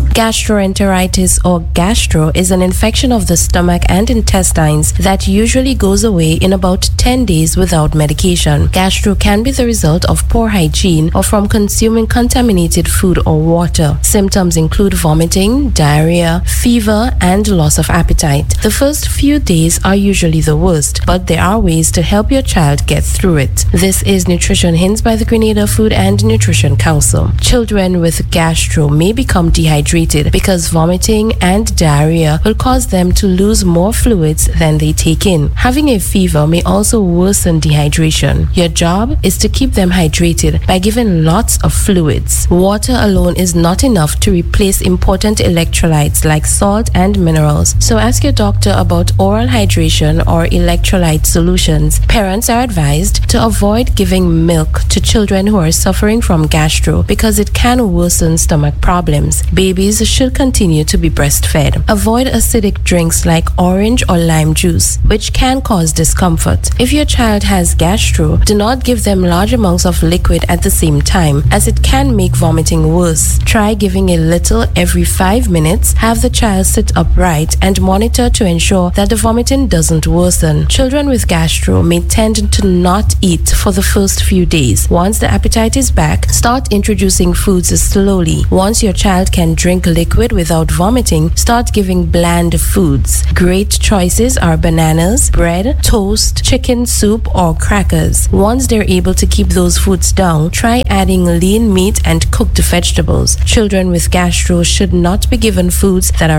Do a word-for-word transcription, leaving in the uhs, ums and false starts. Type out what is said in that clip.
Gastroenteritis or gastro is an infection of the stomach and intestines that usually goes away in about ten days without medication. Gastro can be the result of poor hygiene or from consuming contaminated food or water. Symptoms include vomiting, diarrhea, fever, and loss of appetite. The first few days are usually the worst, but there are ways to help your child get through it. This is Nutrition Hints by the Grenada Food and Nutrition Council. Children with gastro may become dehydrated because vomiting and diarrhea will cause them to lose more fluids than they take in. Having a fever may also worsen dehydration. Your job is to keep them hydrated by giving lots of fluids. Water alone is not enough to replace important electrolytes like salt and minerals, so ask your doctor about oral hydration or electrolyte solutions. Parents are advised to avoid giving milk to children who are suffering from gastro because it can worsen stomach problems. Babies should continue to be breastfed. Avoid acidic drinks like orange or lime juice, which can cause discomfort. If your child has gastro, do not give them large amounts of liquid at the same time, as it can make vomiting worse. Try giving a little every five minutes. Have the child sit upright and monitor to ensure that the vomiting doesn't worsen. Children with gastro may tend to not eat for the first few days. Once the appetite is back, start introducing foods slowly. Once your child can drink liquid without vomiting, start giving bland foods. Great choices are bananas, bread, toast, chicken soup, or crackers. Once they're able to keep those foods down, try adding lean meat and cooked vegetables. Children with gastro should not be given foods that are